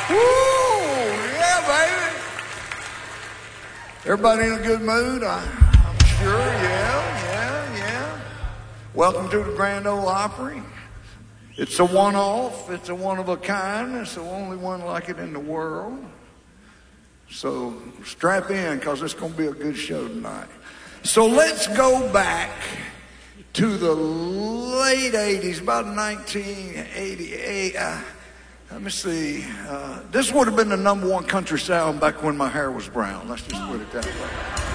Woo! Yeah, baby. Everybody in a good mood? I'm sure. Yeah. Welcome to the Grand Ole Opry. It's a one-off. It's a one-of-a-kind. It's the only one like it in the world. So strap in, because it's going to be a good show tonight. So let's go back to the late 80s, about 1988. Let me see. This would have been the #1 country sound back when my hair was brown. Let's just put it that way.